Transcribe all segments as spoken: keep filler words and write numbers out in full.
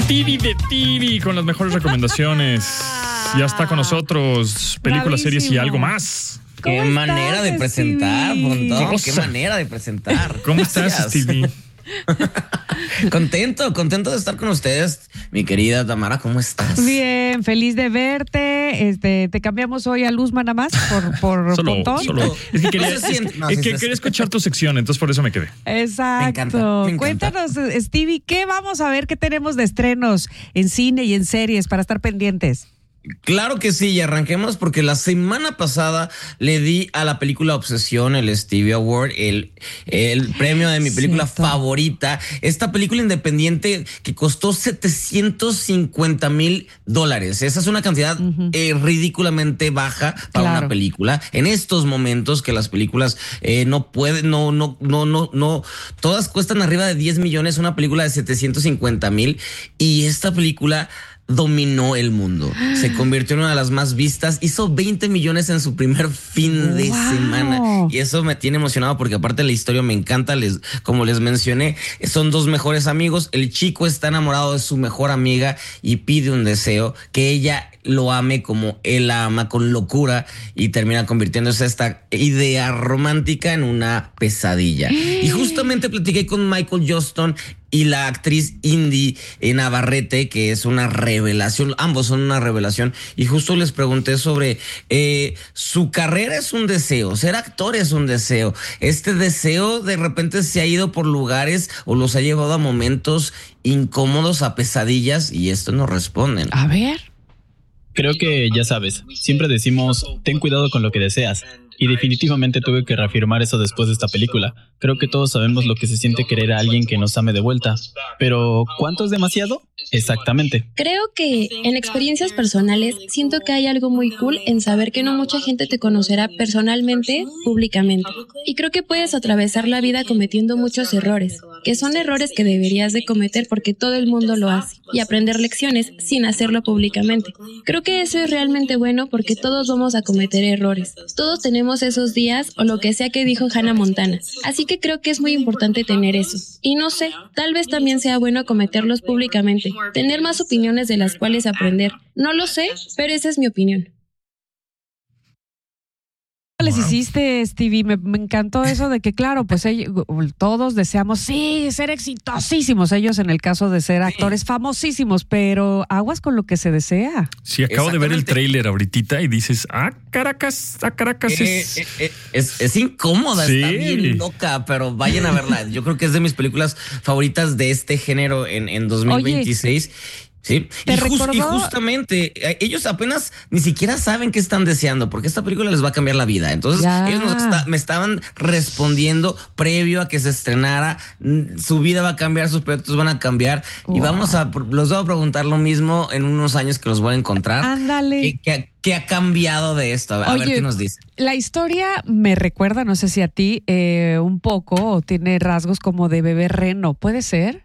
Tiri de Tiri con las mejores recomendaciones. Ya está con nosotros películas, series y algo más. Qué manera de presentar, Pontón. Qué Cosa. manera de presentar. ¿Cómo estás, Stevie? Contento, contento de estar con ustedes, mi querida Tamara. ¿Cómo estás? Bien, feliz de verte. Este, te cambiamos hoy a Luzma nada más por, por Solo, Pontón. solo. Es que quería, No se siente- no, es sí, que sí, quería sí. escuchar tu sección, entonces por eso me quedé. Exacto. Me encanta, me encanta. Cuéntanos, Stevie, ¿qué vamos a ver? ¿Qué tenemos de estrenos en cine y en series para estar pendientes? Claro que sí, y arranquemos porque la semana pasada le di a la película Obsesión el Stevie Award, el, el premio de mi película Cierto. favorita. Esta película independiente que costó setecientos cincuenta mil dólares. Esa es una cantidad Ujú. eh, ridículamente baja para Claro. una película. En estos momentos que las películas eh, no pueden, no, no, no, no, no, todas cuestan arriba de diez millones, una película de setecientos cincuenta mil, y esta película dominó el mundo. Se convirtió en una de las más vistas. Hizo veinte millones en su primer fin de Wow. semana. Y eso me tiene emocionado porque aparte la historia me encanta. Les, como les mencioné, son dos mejores amigos. El chico está enamorado de su mejor amiga y pide un deseo, que ella lo ame como él la ama, con locura, y termina convirtiéndose esta idea romántica en una pesadilla. Y justamente platiqué con Michael Johnston y la actriz Indy Navarrete, que es una revelación. Ambos son una revelación. Y justo les pregunté sobre eh, su carrera es un deseo, ser actor es un deseo. Este deseo de repente se ha ido por lugares o los ha llevado a momentos incómodos, a pesadillas, y esto no responden. A ver. Creo que ya sabes, siempre decimos, ten cuidado con lo que deseas. Y definitivamente tuve que reafirmar eso después de esta película. Creo que todos sabemos lo que se siente querer a alguien que nos ame de vuelta. Pero, ¿cuánto es demasiado? Exactamente. Creo que en experiencias personales siento que hay algo muy cool en saber que no mucha gente te conocerá personalmente, públicamente. Y creo que puedes atravesar la vida cometiendo muchos errores, que son errores que deberías de cometer porque todo el mundo lo hace, y aprender lecciones sin hacerlo públicamente. Creo que eso es realmente bueno porque todos vamos a cometer errores. Todos tenemos esos días o lo que sea que dijo Hannah Montana. Así que creo que es muy importante tener eso. Y no sé, tal vez también sea bueno cometerlos públicamente, tener más opiniones de las cuales aprender. No lo sé, pero esa es mi opinión. ¿Qué les hiciste, Stevie? Me, me encantó eso de que, claro, pues ellos, todos deseamos, sí, ser exitosísimos. Ellos en el caso de ser actores famosísimos, pero aguas con lo que se desea. Sí, acabo de ver el Exactamente. tráiler ahorita y dices, ah, Caracas, ah, Caracas Eh, es... eh, eh, es, es incómoda, Sí. está bien loca, pero vayan a verla. Yo creo que es de mis películas favoritas de este género en, en dos mil veintiséis. Sí, ¿te y, jus- recordó? y justamente eh, ellos apenas ni siquiera saben qué están deseando, porque esta película les va a cambiar la vida. Entonces, Ya. ellos nos está- me estaban respondiendo previo a que se estrenara. mm, Su vida va a cambiar, sus proyectos van a cambiar. Y Wow. vamos a, los voy a preguntar lo mismo en unos años que los voy a encontrar. Ándale. ¿Qué, qué- qué ha cambiado de esto? A ver, a ver Oye, qué nos dice. La historia me recuerda, no sé si a ti, eh, un poco, o tiene rasgos como de Bebé Reno. ¿Puede ser?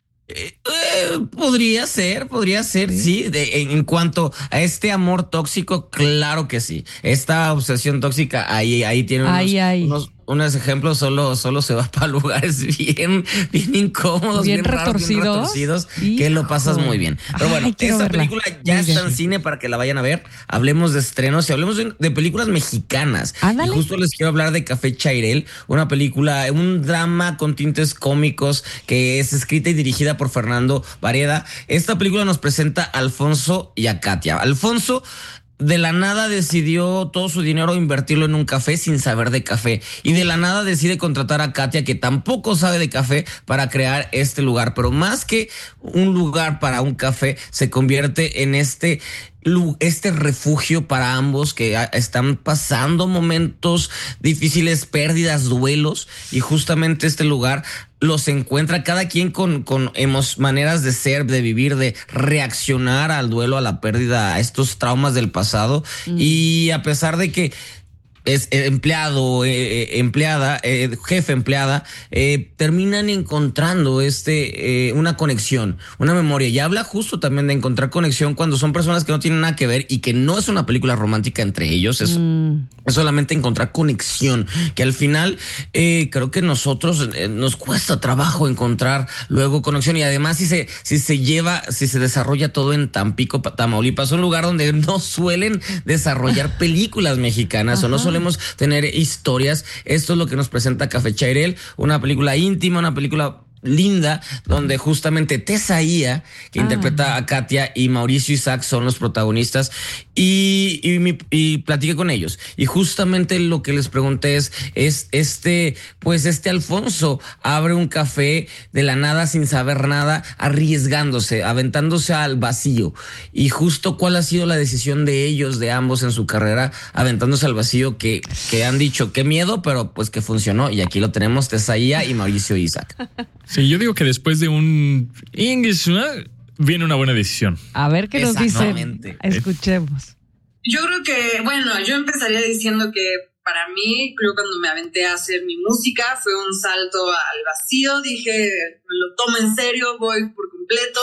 Eh, eh, podría ser, podría ser, sí. De- en, en cuanto a este amor tóxico, claro que sí. Esta obsesión tóxica, ahí, ahí tiene unos, Ahí, ahí. unos, unos ejemplos. Solo, solo se va para lugares bien, bien incómodos, Bien bien, raros, bien retorcidos. retorcidos, que lo pasas Hijo. muy bien. Pero Ay, bueno, quiero esta verla. película ya Muy está bien. en cine para que la vayan a ver. Hablemos de estrenos y hablemos de, de películas mexicanas. Ándale. Y justo les quiero hablar de Café Chairel, una película, un drama con tintes cómicos que es escrita y dirigida por Fernando Vareda. Esta película nos presenta a Alfonso y a Katia. Alfonso de la nada decidió todo su dinero invertirlo en un café sin saber de café. Y de la nada decide contratar a Katia, que tampoco sabe de café, para crear este lugar. Pero más que un lugar para un café, se convierte en este lu- este refugio para ambos que a- están pasando momentos difíciles, pérdidas, duelos, y justamente este lugar los encuentra cada quien con, con emos- maneras de ser, de vivir, de reaccionar al duelo, a la pérdida, a estos traumas del pasado. Y a pesar de que es empleado, eh, empleada, eh, jefe, empleada, eh, terminan encontrando este eh, una conexión, una memoria. Y habla justo también de encontrar conexión cuando son personas que no tienen nada que ver y que no es una película romántica entre ellos, es, mm. es solamente encontrar conexión, que al final eh, creo que nosotros eh, nos cuesta trabajo encontrar luego conexión. Y además si se, si se lleva, si se desarrolla todo en Tampico, Tamaulipas, un lugar donde no suelen desarrollar películas mexicanas. Ajá. O no suelen tener historias. Esto es lo que nos presenta Café Chairel, una película íntima, una película linda, donde justamente Tesaía, que ah. interpreta a Katia, y Mauricio Isaac son los protagonistas, y, y, mi, y platiqué con ellos. Y justamente lo que les pregunté es, es este, pues este Alfonso abre un café de la nada, sin saber nada, arriesgándose, aventándose al vacío. Y justo cuál ha sido la decisión de ellos, de ambos en su carrera, aventándose al vacío, que, que han dicho, qué miedo, pero pues que funcionó. Y aquí lo tenemos, Tesaía y Mauricio Isaac. Sí, yo digo que después de un English, ¿no?, viene una buena decisión. A ver qué nos dicen. Escuchemos. Yo creo que, bueno, yo empezaría diciendo que para mí, creo cuando me aventé a hacer mi música, fue un salto al vacío. Dije, me lo tomo en serio, voy por completo.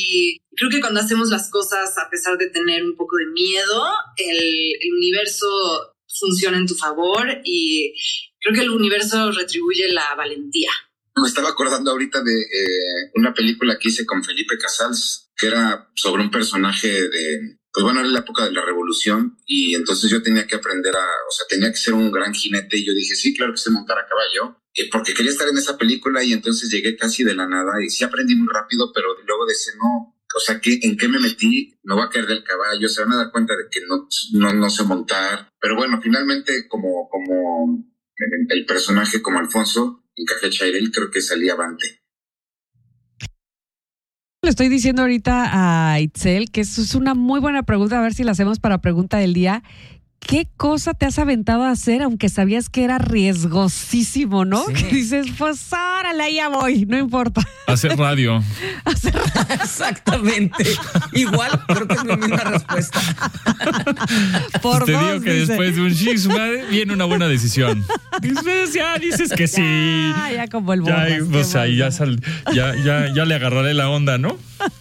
Y creo que cuando hacemos las cosas, a pesar de tener un poco de miedo, el, el universo funciona en tu favor y creo que el universo retribuye la valentía. Me estaba acordando ahorita de eh, una película que hice con Felipe Casals, que era sobre un personaje de, pues bueno, era la época de la Revolución, y entonces yo tenía que aprender a, o sea, tenía que ser un gran jinete, y yo dije, sí, claro que sé montar a caballo, eh, porque quería estar en esa película, y entonces llegué casi de la nada, y sí aprendí muy rápido, pero luego decía, no, o sea, ¿qué, ¿en qué me metí? No va a caer del caballo, se van a dar cuenta de que no, no, no sé montar, pero bueno, finalmente como, como el personaje como Alfonso, en Café Chairel, creo que salía avante. Le estoy diciendo ahorita a Itzel que eso es una muy buena pregunta, a ver si la hacemos para pregunta del día. ¿Qué cosa te has aventado a hacer aunque sabías que era riesgosísimo, no? Sí. Que dices, pues órale, ya voy, no importa. Hacer radio. Hacer radio. Exactamente. Igual, creo que es mi misma respuesta. Por Te dos, digo que dice. Después de un chisma viene una buena decisión. Después ya dices que sí. Ya, ya como el borras, ya, pues ahí ya, sal, ya, ya, ya le agarraré la onda, ¿no?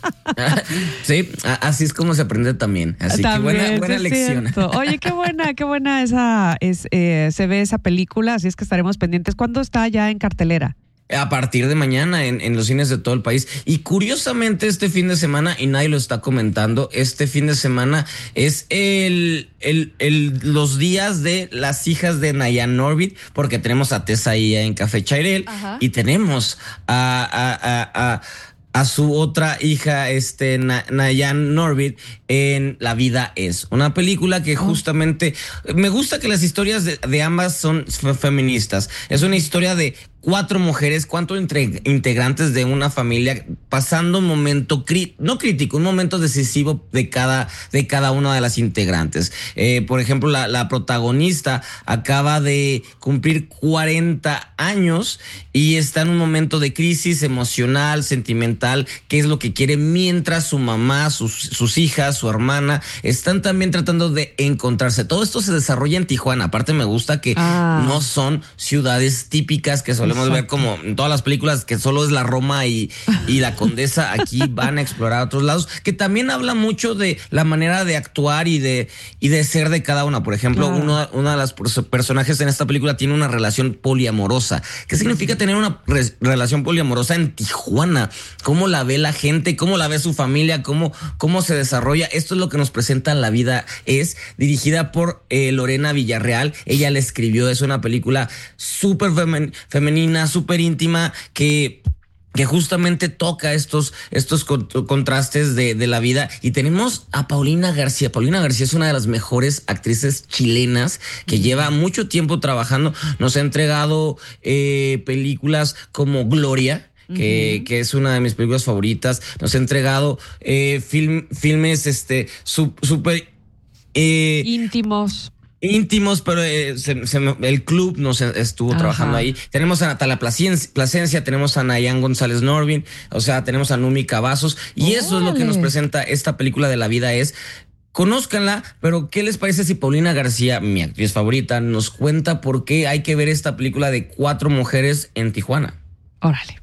Sí, así es como se aprende también. Así también, que buena, buena es lección. Cierto. Oye, qué buena, qué buena esa es, eh, se ve esa película, así es que estaremos pendientes. ¿Cuándo está ya en cartelera? A partir de mañana en, en los cines de todo el país. Y curiosamente este fin de semana, y nadie lo está comentando, este fin de semana es el, el, el los días de las hijas de Nayan Norbit, porque tenemos a Tesaía en Café Chairel. Ajá. Y tenemos a, a, a, a a su otra hija, este Nayan Norbit, en La vida es una película que justamente me gusta que las historias de, de ambas son feministas. Es una historia de cuatro mujeres, cuatro entre, integrantes de una familia pasando un momento cri, no crítico, un momento decisivo de cada de cada una de las integrantes. Eh, por ejemplo, la, la protagonista acaba de cumplir cuarenta años y está en un momento de crisis emocional, sentimental, que es lo que quiere, mientras su mamá, sus, sus hijas, su hermana están también tratando de encontrarse. Todo esto se desarrolla en Tijuana. Aparte me gusta que ah. no son ciudades típicas que solemos Exacto. ver como en todas las películas, que solo es la Roma y, y la Condesa. Aquí van a explorar otros lados, que también habla mucho de la manera de actuar y de, y de ser de cada una. Por ejemplo, claro. uno, uno de los personajes en esta película tiene una relación poliamorosa. ¿Qué significa tener una re- relación poliamorosa en Tijuana? ¿Cómo la ve la gente? ¿Cómo la ve su familia? ¿Cómo, cómo se desarrolla? Esto es lo que nos presenta La vida es, dirigida por eh, Lorena Villarreal. Ella la escribió, es una película súper femen- femenina, súper íntima, que... que justamente toca estos, estos contrastes de, de la vida. Y tenemos a Paulina García. Paulina García es una de las mejores actrices chilenas que lleva mucho tiempo trabajando. Nos ha entregado eh, películas como Gloria, que, uh-huh. que es una de mis películas favoritas. Nos ha entregado eh, film, filmes este súper eh, íntimos. íntimos, pero eh, se, se, el club nos estuvo Ajá. trabajando ahí. Tenemos a Natalia Plasencia, Plasencia, tenemos a Nayan González Norbit, o sea, tenemos a Numi Cavazos, y Órale. Eso es lo que nos presenta esta película de La vida es, conózcanla, pero ¿qué les parece si Paulina García, mi actriz favorita, nos cuenta por qué hay que ver esta película de cuatro mujeres en Tijuana? Órale.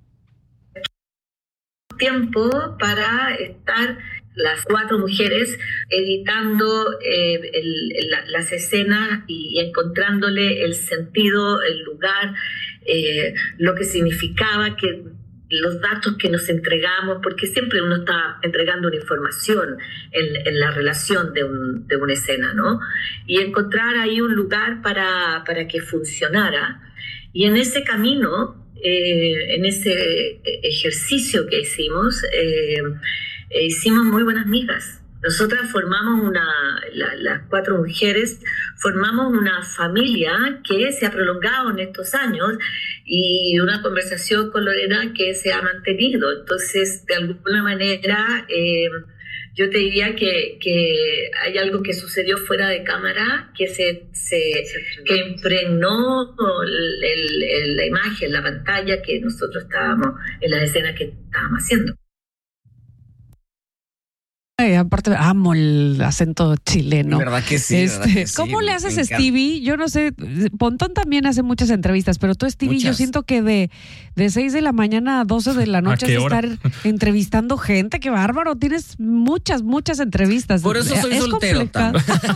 Tiempo para estar las cuatro mujeres editando eh, el, el, las escenas y encontrándole el sentido, el lugar, eh, lo que significaba, que los datos que nos entregamos, porque siempre uno está entregando una información en, en la relación de, un, de una escena, ¿no? Y encontrar ahí un lugar para, para que funcionara. Y en ese camino, eh, en ese ejercicio que hicimos, eh, eh, hicimos muy buenas migas. Nosotras formamos una, la, las cuatro mujeres, formamos una familia que se ha prolongado en estos años y una conversación con Lorena que se ha mantenido. Entonces, de alguna manera, eh, yo te diría que, que hay algo que sucedió fuera de cámara que se, se que impregnó el, el, el, la imagen, la pantalla que nosotros estábamos en las escenas que estábamos haciendo. Ay, aparte, amo el acento chileno. ¿Verdad que sí? Este, ¿verdad que sí? ¿Cómo Me- le me haces, encanta. Stevie? Yo no sé, Pontón también hace muchas entrevistas, pero tú, Stevie, yo Muchas. siento que de, de seis de la mañana a doce de la noche qué has de hora? estar entrevistando gente. ¡Qué bárbaro! Tienes muchas, muchas entrevistas. Por eso soy Es soltero, complicado.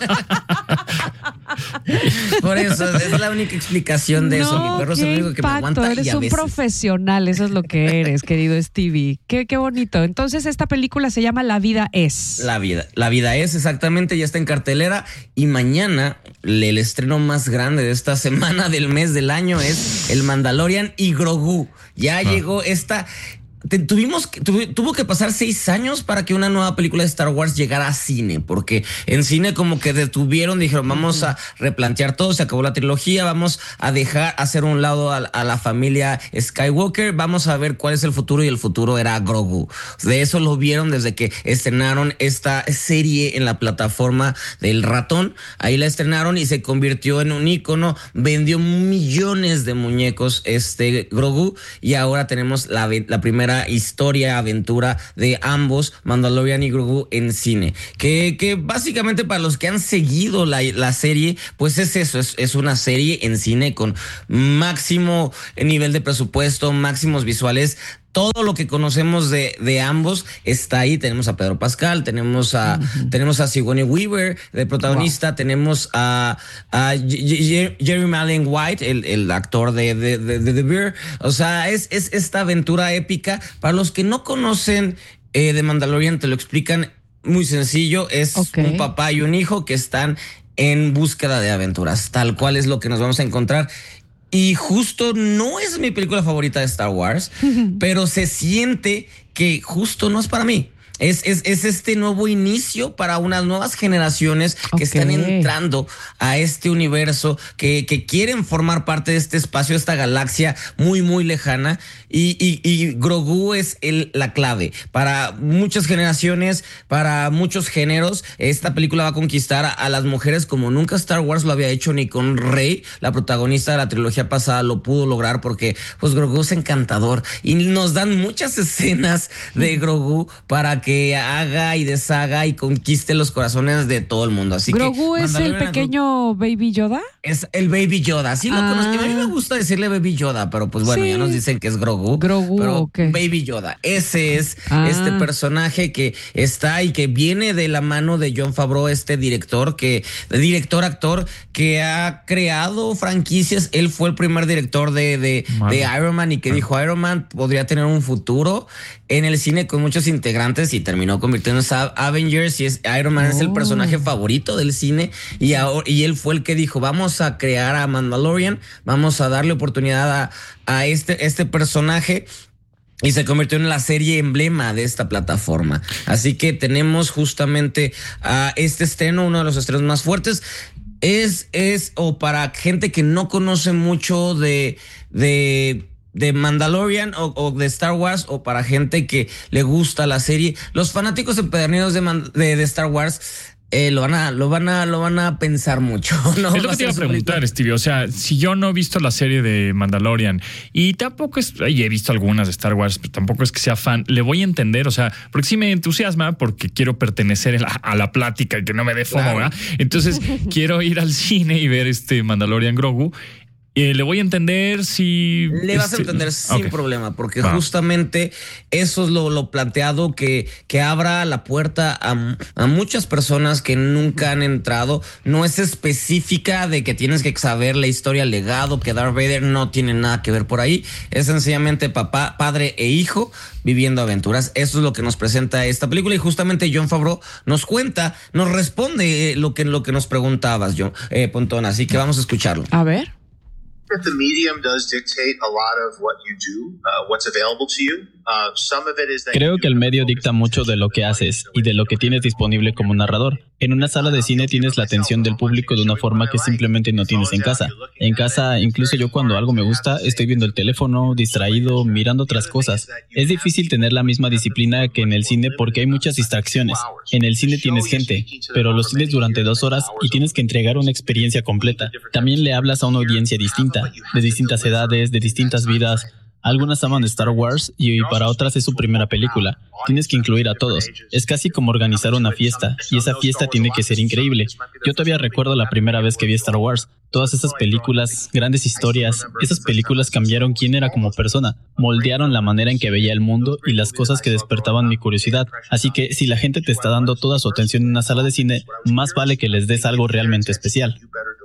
Por eso, es la única explicación de eso. No, Mi perro es el qué único que me impacto. aguanta Eres y a un veces... profesional, eso es lo que eres, querido Stevie. Qué, qué bonito. Entonces, esta película se llama La vida es. La vida, la vida es exactamente, ya está en cartelera y mañana le- el estreno más grande de esta semana, del mes, del año es El Mandalorian y Grogu. Ya llegó esta... te- tuvimos que- tuvi- tuvo que pasar seis años para que una nueva película de Star Wars llegara a cine, porque en cine como que detuvieron, dijeron vamos a replantear todo, se acabó la trilogía, vamos a dejar hacer un lado a, a la familia Skywalker, vamos a ver cuál es el futuro, y el futuro era Grogu. De eso lo vieron desde que estrenaron esta serie en la plataforma del ratón. Ahí la estrenaron y se convirtió en un ícono, vendió millones de muñecos este Grogu, y ahora tenemos la, ve- la primera historia, aventura de ambos, Mandalorian y Grogu, en cine. Que, que básicamente para los que han seguido la, la serie, pues es eso, es, es una serie en cine con máximo nivel de presupuesto, máximos visuales. Todo lo que conocemos de, de ambos está ahí. Tenemos a Pedro Pascal, tenemos a, uh-huh. tenemos a Sigourney Weaver de protagonista, wow. tenemos a, a Jeremy Allen White, el, el actor de, de, de, de The Bear. O sea, es, es esta aventura épica. Para los que no conocen eh, de Mandalorian, te lo explican muy sencillo. Es okay. un papá y un hijo que están en búsqueda de aventuras. Tal cual es lo que nos vamos a encontrar. Y justo no es mi película favorita de Star Wars, pero se siente que justo no es para mí. Es, es, es este nuevo inicio para unas nuevas generaciones que okay. están entrando a este universo, que, que quieren formar parte de este espacio, esta galaxia muy, muy lejana. Y, y, y Grogu es el, la clave para muchas generaciones, para muchos géneros. Esta película va a conquistar a, a las mujeres como nunca Star Wars lo había hecho, ni con Rey, la protagonista de la trilogía pasada, lo pudo lograr, porque pues Grogu es encantador y nos dan muchas escenas de Grogu para que que haga y deshaga y conquiste los corazones de todo el mundo. Así ¿Grogu que, es el pequeño Baby Yoda? Es el Baby Yoda. Sí, lo ah. conozco. A mí me gusta decirle Baby Yoda, pero pues bueno, sí. ya nos dicen que es Grogu. Grogu, pero okay. Baby Yoda. Ese es ah. este personaje que está y que viene de la mano de Jon Favreau, este director, que director, actor, que ha creado franquicias. Él fue el primer director de, de, de Iron Man y que ah. dijo Iron Man podría tener un futuro en el cine con muchos integrantes, y terminó convirtiéndose a Avengers, y es, Iron Man oh. es el personaje favorito del cine, y, ahora, y él fue el que dijo vamos a crear a Mandalorian, vamos a darle oportunidad a, a este, este personaje, y se convirtió en la serie emblema de esta plataforma. Así que tenemos justamente a este estreno, uno de los estrenos más fuertes. Es, es, o para gente que no conoce mucho de, de de Mandalorian o, o de Star Wars, o para gente que le gusta la serie, los fanáticos empedernidos de, de, de Star Wars Eh, lo van a, lo van a, lo van a pensar mucho, ¿no? Es lo que te iba a preguntar, Stevie. O sea, si yo no he visto la serie de Mandalorian y tampoco es, y he visto algunas de Star Wars, pero tampoco es que sea fan, le voy a entender, o sea, porque sí me entusiasma porque quiero pertenecer a la, a la plática y que no me dé fomo, claro. ¿verdad? Entonces quiero ir al cine y ver este Mandalorian Grogu. Eh, le voy a entender si... Le vas este, a entender sin okay. problema, porque Va. justamente eso es lo, lo planteado, que, que abra la puerta a, a muchas personas que nunca han entrado. No es específica de que tienes que saber la historia, el legado, que Darth Vader no tiene nada que ver por ahí. Es sencillamente papá, padre e hijo viviendo aventuras. Eso es lo que nos presenta esta película, y justamente Jon Favreau nos cuenta, nos responde lo que, lo que nos preguntabas, John, eh, Pontón. Así que vamos a escucharlo. A ver. That the medium does dictate a lot of what you do, uh, what's available to you. Uh, some of it is that Creo que el medio dicta mucho de lo que haces y de lo que tienes disponible como narrador. En una sala de cine tienes la atención del público de una forma que simplemente no tienes en casa. En casa, incluso yo cuando algo me gusta, estoy viendo el teléfono, distraído, mirando otras cosas. Es difícil tener la misma disciplina que en el cine porque hay muchas distracciones. En el cine tienes gente, pero los tienes durante dos horas y tienes que entregar una experiencia completa. También le hablas a una audiencia distinta, de distintas edades, de distintas vidas. Algunas aman Star Wars y para otras es su primera película. Tienes que incluir a todos. Es casi como organizar una fiesta, y esa fiesta tiene que ser increíble. Yo todavía recuerdo la primera vez que vi Star Wars. Todas esas películas, grandes historias, esas películas cambiaron quién era como persona, moldearon la manera en que veía el mundo y las cosas que despertaban mi curiosidad. Así que si la gente te está dando toda su atención en una sala de cine, más vale que les des algo realmente especial.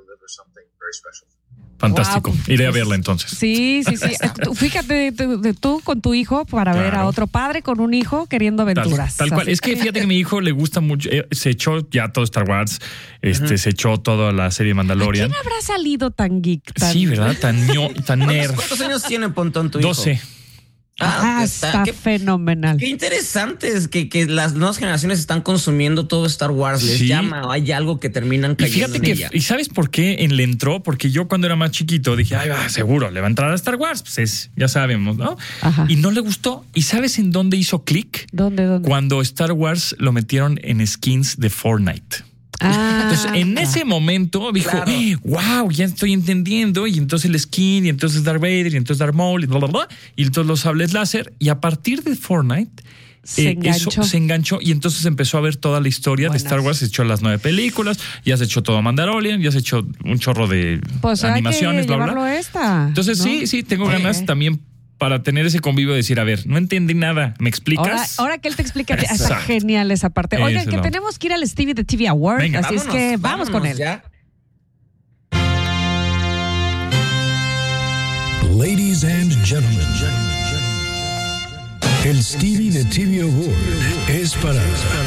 Fantástico. Wow. Iré a verla entonces. Sí, sí, sí. Fíjate tú, tú con tu hijo para claro. ver a otro padre con un hijo queriendo aventuras. Tal, tal cual. Es que fíjate que a mi hijo le gusta mucho. Eh, se echó ya todo Star Wars. Este, uh-huh. Se echó toda la serie Mandalorian. ¿Quién habrá salido tan geek? Tan... Sí, ¿verdad? Tan, ño, tan nerd. ¿Cuántos años tiene, Pontón, tu hijo? doce. Ah, ah está, está qué, fenomenal. Qué interesante es que, que las nuevas generaciones están consumiendo todo Star Wars. Les sí. llama, o hay algo que terminan cayendo. Y fíjate en que, ella. ¿y sabes por qué le entró? Porque yo cuando era más chiquito dije, ay, va, seguro, le va a entrar a Star Wars. Pues es, ya sabemos, ¿no? Ajá. Y no le gustó. ¿Y sabes en dónde hizo clic? ¿Dónde, dónde? Cuando Star Wars lo metieron en skins de Fortnite. Ah, entonces, en claro. ese momento dijo, claro. eh, wow, ya estoy entendiendo. Y entonces el skin, y entonces Darth Vader, y entonces Darth Maul, y bla, bla, bla. Y entonces los sables láser. Y a partir de Fortnite, se, eh, enganchó. Eso se enganchó. Y entonces empezó a ver toda la historia Buenas. de Star Wars. Se echó las nueve películas, ya se echó todo Mandalorian, ya se echó un chorro de pues animaciones, hay que bla, bla. Esta, entonces, ¿no? sí, sí, tengo ganas eh. también para tener ese convivio de decir, a ver, no entendí nada, ¿me explicas? Ahora, ahora que él te explica, Exacto. está genial esa parte. Oigan, que tenemos que ir al Stevie de T V Award, Venga, así vámonos, es que vamos con él. Ya. Ladies and gentlemen, el Stevie de T V Award es para...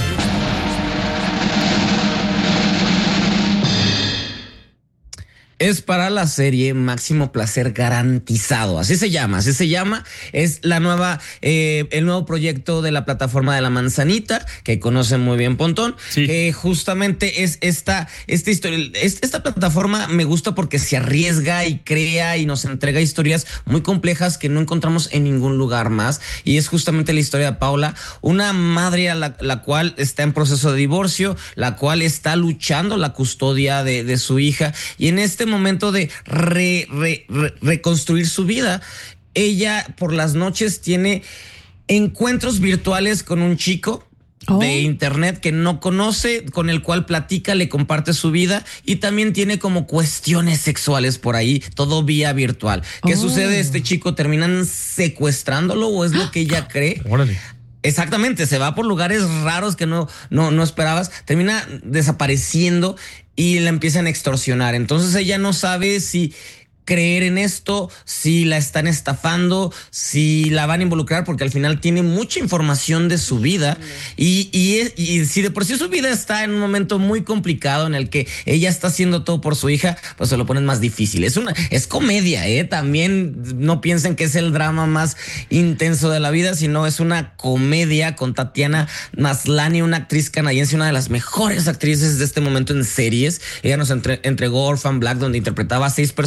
Es para la serie Máximo Placer Garantizado. Así se llama, así se llama. Es la nueva, eh, el nuevo proyecto de la plataforma de La Manzanita, que conocen muy bien Pontón. Sí. Que justamente es esta, esta historia. Esta plataforma me gusta porque se arriesga y crea y nos entrega historias muy complejas que no encontramos en ningún lugar más. Y es justamente la historia de Paula, una madre a la, la cual está en proceso de divorcio, la cual está luchando la custodia de, de su hija. Y en este momento de re, re, re, reconstruir su vida, ella por las noches tiene encuentros virtuales con un chico oh. de internet que no conoce, con el cual platica, le comparte su vida, y también tiene como cuestiones sexuales por ahí, todo vía virtual. ¿Qué oh. sucede? Este chico terminan secuestrándolo, o es lo que ella cree. Órale. Exactamente, se va por lugares raros que no, no, no esperabas, termina desapareciendo y la empiezan a extorsionar. Entonces ella no sabe si creer en esto, si la están estafando, si la van a involucrar, porque al final tiene mucha información de su vida y, y, y si de por sí su vida está en un momento muy complicado en el que ella está haciendo todo por su hija, pues se lo ponen más difícil. Es una, es comedia, ¿eh? También no piensen que es el drama más intenso de la vida, sino es una comedia con Tatiana Maslany, una actriz canadiense, una de las mejores actrices de este momento en series. Ella nos entre, entregó Orphan Black, donde interpretaba a seis personajes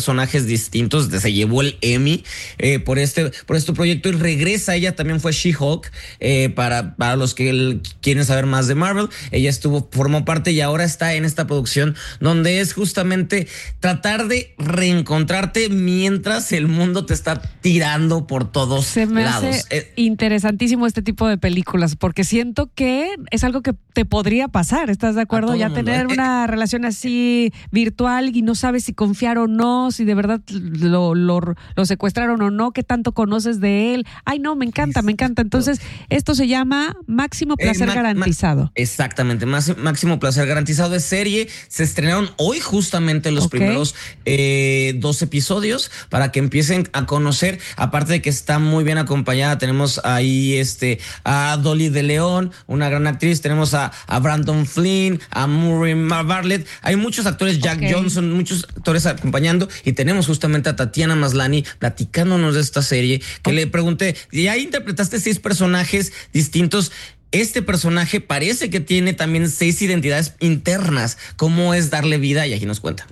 distintos, se llevó el Emmy eh, por este por este proyecto y regresa. Ella también fue She-Hulk, eh, para, para los que el, quieren saber más de Marvel. Ella estuvo, formó parte y ahora está en esta producción donde es justamente tratar de reencontrarte mientras el mundo te está tirando por todos Se me lados. hace Eh, interesantísimo este tipo de películas porque siento que es algo que te podría pasar, ¿estás de acuerdo? todo Ya mundo, tener ¿eh? una relación así virtual y no sabes si confiar o no, si de verdad lo, lo, lo secuestraron o no, qué tanto conoces de él. Ay, no, me encanta, me encanta. Entonces, esto se llama Máximo Placer Eh, ma- Garantizado. ma- exactamente, más, Máximo Placer Garantizado es serie. Se estrenaron hoy justamente los Ok. primeros eh, dos episodios para que empiecen a conocer. Aparte de que está muy bien acompañada, tenemos ahí este a Dolly de León, una gran actriz. Tenemos a, a Brandon Flynn, a Murray Bartlett. Hay muchos actores, Jack Ok. Johnson, muchos actores acompañando. Y tenemos justamente a Tatiana Maslany platicándonos de esta serie. Que le pregunté, ya interpretaste seis personajes distintos. Este personaje parece que tiene también seis identidades internas. ¿Cómo es darle vida? Y aquí nos cuenta.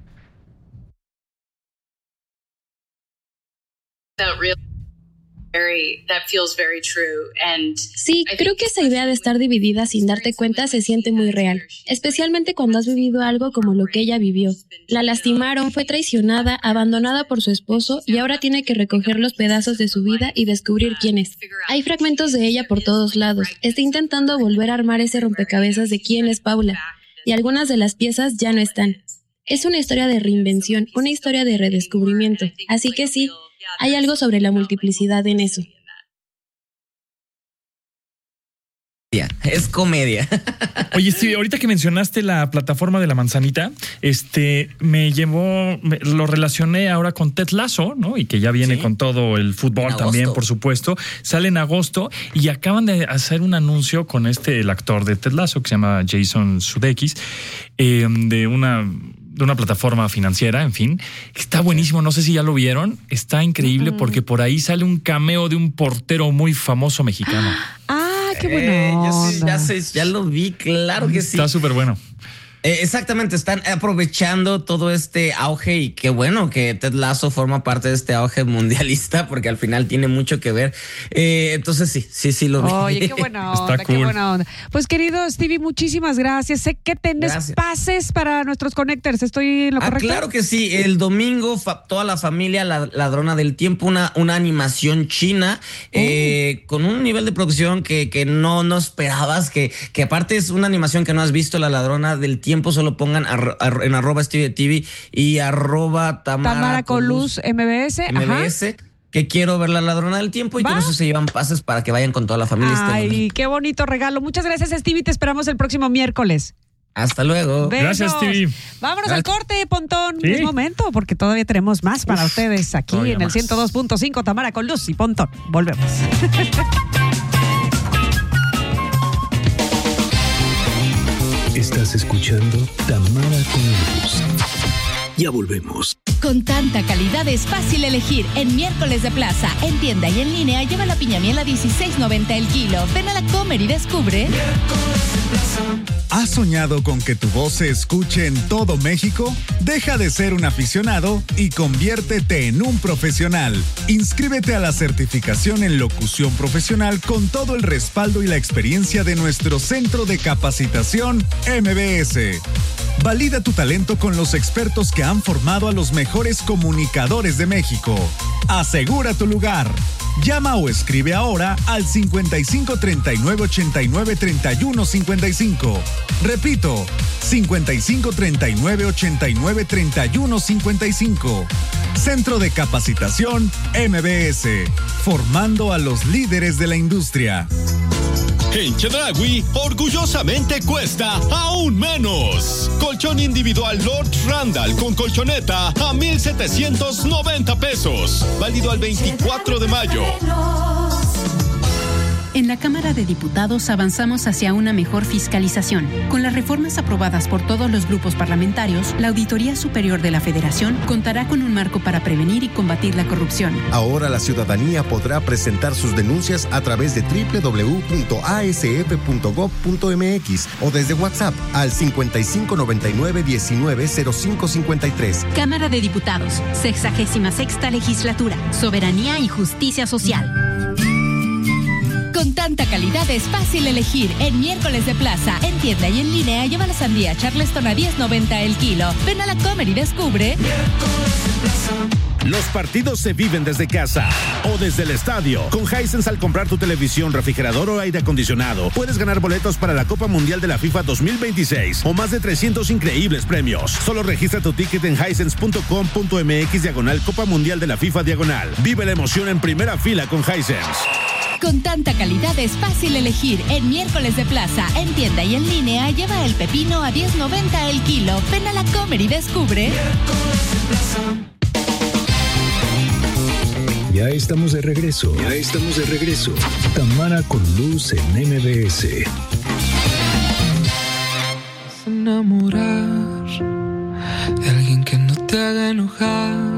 That really very that feels very true and Sí, creo que esa idea de estar dividida sin darte cuenta se siente muy real, especialmente cuando has vivido algo como lo que ella vivió. La lastimaron, fue traicionada, abandonada por su esposo y ahora tiene que recoger los pedazos de su vida y descubrir quién es. Hay fragmentos de ella por todos lados. Está intentando volver a armar ese rompecabezas de quién es Paula y algunas de las piezas ya no están. Es una historia de reinvención, una historia de redescubrimiento. Así que sí, hay algo sobre la multiplicidad en eso. Es comedia. Oye, Stevie, ahorita que mencionaste la plataforma de la manzanita, este me llevó, me, lo relacioné ahora con Ted Lasso, ¿no? Y que ya viene Sí. con todo el fútbol En también, agosto. por supuesto. Sale en agosto y acaban de hacer un anuncio con este, el actor de Ted Lasso, que se llama Jason Sudeikis, eh, de una... de una plataforma financiera, en fin. Está buenísimo, no sé si ya lo vieron. Está increíble Mm. porque por ahí sale un cameo de un portero muy famoso mexicano. Ah, qué buena Eh, ya, sé, onda. ya, sé, ya lo vi, claro que sí. Está súper bueno. Eh, exactamente, están aprovechando todo este auge y qué bueno que Ted Lasso forma parte de este auge mundialista porque al final tiene mucho que ver. Eh, entonces sí, sí, sí lo vi. Oye, qué buena Está onda, qué cool. buena onda. Pues querido Stevie, muchísimas gracias. Sé que tenés Gracias. pases para nuestros connectors. ¿Estoy en lo Ah, correcto? claro que sí. El domingo, fa- toda la familia, la ladrona del tiempo, una, una animación china eh, con un nivel de producción que, que no, no esperabas, que, que aparte es una animación que no has visto, la ladrona del tiempo. Solo pongan ar- ar- en arroba Stevie T V y arroba Tamara, Tamara Coluz, M B S. M B Ajá. S, que quiero ver la ladrona del tiempo y ¿Va? con eso se llevan pases para que vayan con toda la familia este Ay, domingo. qué bonito regalo. Muchas gracias, Stevie. Te esperamos el próximo miércoles. Hasta luego. Besos. Gracias, Stevie. Vámonos Gracias. al corte, Pontón. Sí. Es momento, porque todavía tenemos más para ustedes aquí todavía en el más. ciento dos punto cinco Tamara con Luz y Pontón. Volvemos. Estás escuchando Tamara con Luz. Ya volvemos. Con tanta calidad es fácil elegir. En Miércoles de Plaza, en tienda y en línea, lleva la piña miel a dieciséis noventa el kilo. Ven a la Comer y descubre. ¿Has soñado con que tu voz se escuche en todo México? Deja de ser un aficionado y conviértete en un profesional. Inscríbete a la certificación en locución profesional con todo el respaldo y la experiencia de nuestro Centro de Capacitación M B S. Valida tu talento con los expertos que han formado a los mejores comunicadores de México. Asegura tu lugar. Llama o escribe ahora al cincuenta y cinco treinta y nueve ochenta y nueve treinta y uno cincuenta y cinco. Repito, cincuenta y cinco treinta y nueve ochenta y nueve treinta y uno cincuenta y cinco. Centro de Capacitación M B S, formando a los líderes de la industria. En Chedraui, orgullosamente cuesta aún menos. Colchón individual Lord Randall con colchoneta a mil setecientos noventa pesos. Válido al veinticuatro de mayo. En la Cámara de Diputados avanzamos hacia una mejor fiscalización. Con las reformas aprobadas por todos los grupos parlamentarios, la Auditoría Superior de la Federación contará con un marco para prevenir y combatir la corrupción. Ahora la ciudadanía podrá presentar sus denuncias a través de doble u doble u doble u punto a s f punto gob punto m x o desde WhatsApp al cincuenta y cinco noventa y nueve diecinueve cero cinco cincuenta y tres. Cámara de Diputados, sexagésima sexta legislatura, soberanía y justicia social. Con tanta calidad es fácil elegir. En Miércoles de Plaza, en tienda y en línea, lleva la sandía Charleston a diez noventa el kilo. Ven a la Comer y descubre. Los partidos se viven desde casa o desde el estadio. Con Hisense, al comprar tu televisión, refrigerador o aire acondicionado, puedes ganar boletos para la Copa Mundial de la FIFA dos mil veintiséis o más de trescientos increíbles premios. Solo registra tu ticket en hisense punto com punto m x diagonal Copa Mundial de la FIFA diagonal. Vive la emoción en primera fila con Hisense. Con tanta calidad es fácil elegir. En Miércoles de Plaza, en tienda y en línea, lleva el pepino a diez noventa el kilo. Ven a la Comer y descubre. Ya estamos de regreso. Ya estamos de regreso. Tamara con Luz en M B S. Enamorar de alguien que no te haga enojar.